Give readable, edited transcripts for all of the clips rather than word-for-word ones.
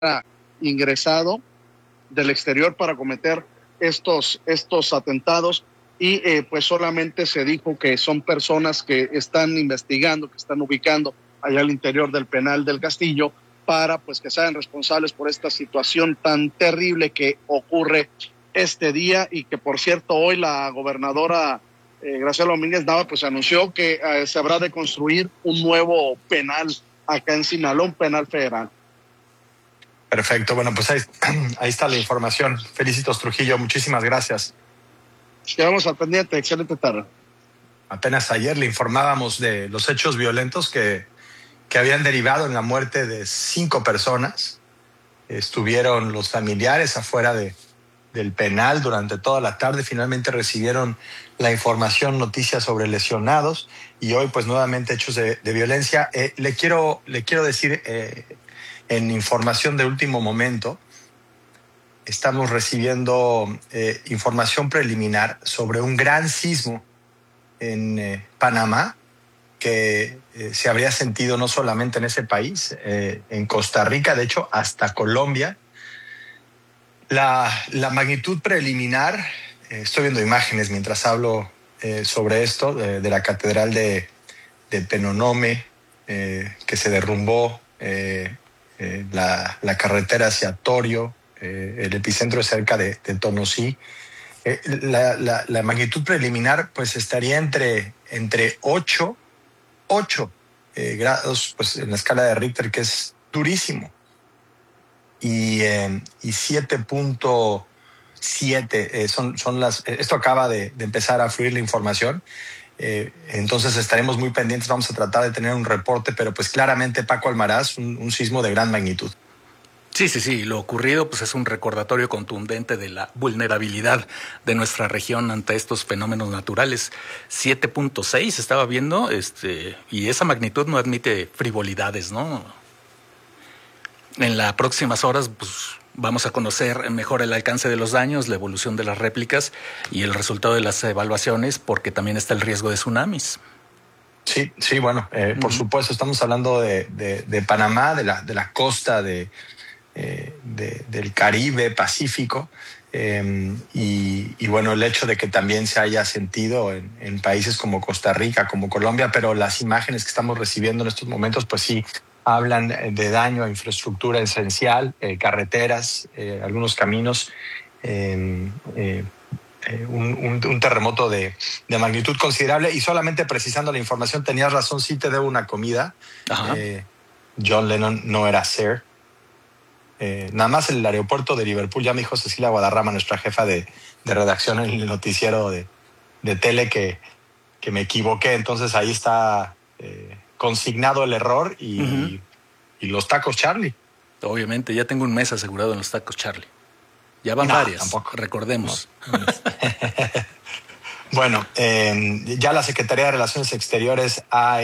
ingresado del exterior para cometer estos atentados y pues solamente se dijo que son personas que están investigando, que están ubicando allá al interior del penal del Castillo para pues que sean responsables por esta situación tan terrible que ocurre este día y que por cierto hoy la gobernadora Graciela Domínguez Nava pues anunció que se habrá de construir un nuevo penal acá en Sinaloa, un penal federal. Perfecto, bueno, pues ahí está la información. Felicitos, Trujillo, muchísimas gracias. Quedamos al pendiente, excelente tarde. Apenas ayer le informábamos de los hechos violentos que habían derivado en la muerte de 5 personas. Estuvieron los familiares afuera del penal durante toda la tarde, finalmente recibieron la información, noticias sobre lesionados y hoy pues nuevamente hechos de violencia. Le quiero decir en información de último momento, estamos recibiendo información preliminar sobre un gran sismo en Panamá que se habría sentido no solamente en ese país, en Costa Rica, de hecho hasta Colombia. La magnitud preliminar, estoy viendo imágenes mientras hablo sobre esto, de la catedral de Penonomé, que se derrumbó, la carretera hacia Torio, el epicentro es cerca de Tonosí. La magnitud preliminar pues estaría entre 8 grados pues, en la escala de Richter, que es durísimo. Y 7.7 son las. Esto acaba de empezar a fluir la información. Entonces estaremos muy pendientes, vamos a tratar de tener un reporte, pero pues claramente, Paco Almaraz, un sismo de gran magnitud. Sí, lo ocurrido pues es un recordatorio contundente de la vulnerabilidad de nuestra región ante estos fenómenos naturales. 7.6 estaba viendo, y esa magnitud no admite frivolidades, ¿no? En las próximas horas pues vamos a conocer mejor el alcance de los daños, la evolución de las réplicas y el resultado de las evaluaciones, porque también está el riesgo de tsunamis. Sí, bueno, por supuesto, estamos hablando de Panamá, de la costa del Caribe, Pacífico, y bueno, el hecho de que también se haya sentido en países como Costa Rica, como Colombia, pero las imágenes que estamos recibiendo en estos momentos, pues sí, hablan de daño a infraestructura esencial, carreteras, algunos caminos, un terremoto de magnitud considerable. Y solamente precisando la información, tenías razón, sí te debo una comida. John Lennon no era Sir. Nada más el aeropuerto de Liverpool, ya me dijo Cecilia Guadarrama, nuestra jefa de redacción en el noticiero de tele, que me equivoqué. Entonces ahí está consignado el error y los tacos Charlie. Obviamente, ya tengo un mes asegurado en los tacos Charlie. Ya van varias, tampoco. Recordemos. No. Bueno, ya la Secretaría de Relaciones Exteriores ha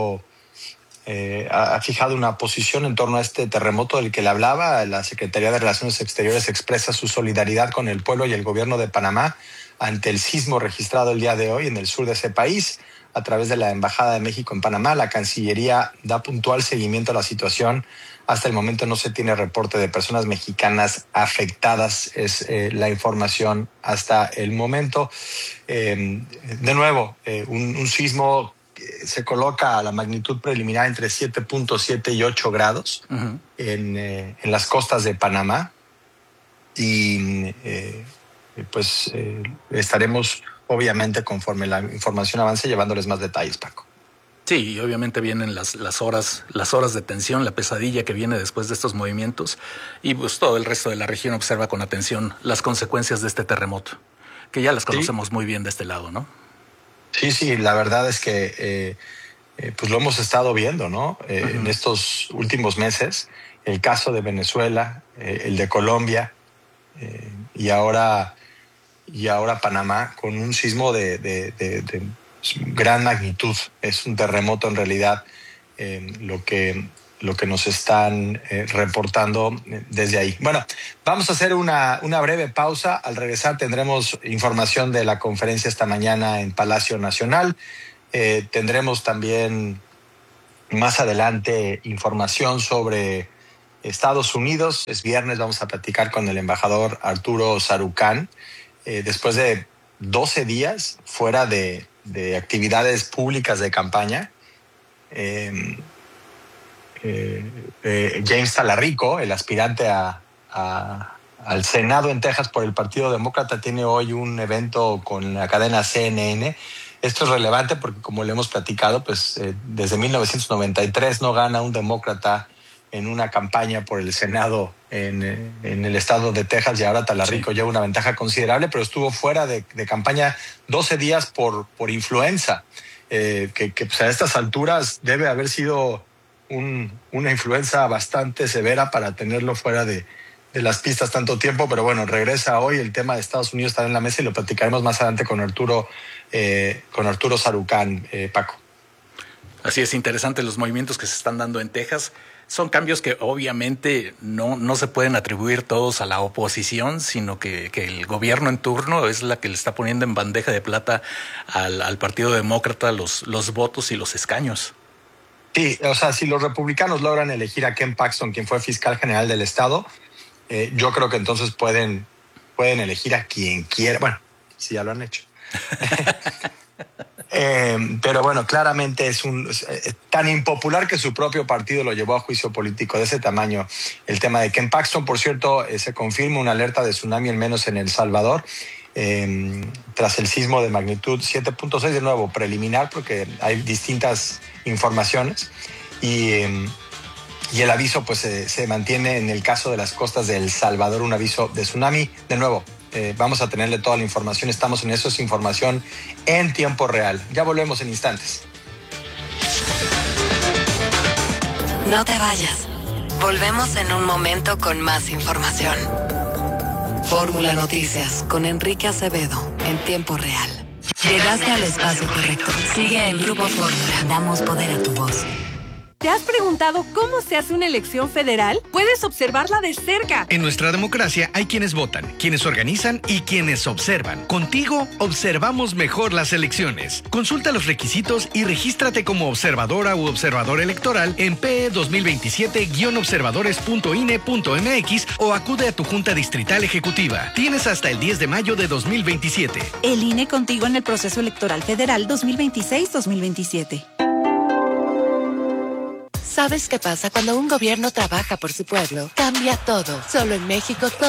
fijado una posición en torno a este terremoto del que le hablaba. La Secretaría de Relaciones Exteriores expresa su solidaridad con el pueblo y el gobierno de Panamá ante el sismo registrado el día de hoy en el sur de ese país. A través de la Embajada de México en Panamá, la Cancillería da puntual seguimiento a la situación. Hasta el momento no se tiene reporte de personas mexicanas afectadas, es la información hasta el momento. De nuevo, un sismo se coloca a la magnitud preliminar entre 7.7 y 8 grados en las costas de Panamá. Y pues estaremos, obviamente, conforme la información avance, llevándoles más detalles, Paco. Sí, y obviamente vienen las horas de tensión, la pesadilla que viene después de estos movimientos, y pues todo el resto de la región observa con atención las consecuencias de este terremoto, que ya las conocemos muy bien de este lado, ¿no? Sí, la verdad es que pues lo hemos estado viendo, ¿no? En estos últimos meses, el caso de Venezuela, el de Colombia, y ahora Panamá, con un sismo de gran magnitud. Es un terremoto en realidad, lo que nos están reportando desde ahí. Bueno, vamos a hacer una breve pausa. Al regresar tendremos información de la conferencia esta mañana en Palacio Nacional. Tendremos también más adelante información sobre Estados Unidos. Es viernes, vamos a platicar con el embajador Arturo Sarucán. Después de 12 días fuera de actividades públicas de campaña, James Talarico, el aspirante al Senado en Texas por el Partido Demócrata, tiene hoy un evento con la cadena CNN. Esto es relevante porque, como le hemos platicado, pues desde 1993 no gana un demócrata en una campaña por el Senado en el estado de Texas, y ahora Talarico lleva una ventaja considerable, pero estuvo fuera de campaña 12 días por influenza, que pues a estas alturas debe haber sido una influenza bastante severa para tenerlo fuera de las pistas tanto tiempo. Pero bueno, regresa hoy. El tema de Estados Unidos está en la mesa y lo platicaremos más adelante con Arturo Sarucán, Paco. Así es, interesante los movimientos que se están dando en Texas. Son cambios que obviamente no se pueden atribuir todos a la oposición, sino que el gobierno en turno es la que le está poniendo en bandeja de plata al Partido Demócrata los votos y los escaños. Sí, o sea, si los republicanos logran elegir a Ken Paxton, quien fue fiscal general del estado, yo creo que entonces pueden elegir a quien quiera. Bueno, sí, ya lo han hecho. Pero bueno, claramente es tan impopular que su propio partido lo llevó a juicio político de ese tamaño. El tema de Ken Paxton, por cierto, se confirma una alerta de tsunami, al menos en El Salvador, tras el sismo de magnitud 7.6, de nuevo preliminar, porque hay distintas informaciones, y el aviso pues se mantiene en el caso de las costas de El Salvador, un aviso de tsunami. De nuevo, vamos a tenerle toda la información, estamos en eso, es información en tiempo real. Ya volvemos en instantes. No te vayas, volvemos en un momento con más información. Fórmula Noticias con Enrique Acevedo en tiempo real. Llegaste al espacio correcto. Sigue en Grupo Fórmula. Damos poder a tu voz. ¿Te has preguntado cómo se hace una elección federal? Puedes observarla de cerca. En nuestra democracia hay quienes votan, quienes organizan y quienes observan. Contigo observamos mejor las elecciones. Consulta los requisitos y regístrate como observadora u observador electoral en PE 2027-observadores.ine.mx o acude a tu Junta Distrital Ejecutiva. Tienes hasta el 10 de mayo de 2027. El INE contigo en el proceso electoral federal 2026-2027. ¿Sabes qué pasa cuando un gobierno trabaja por su pueblo? Cambia todo. Solo en México todo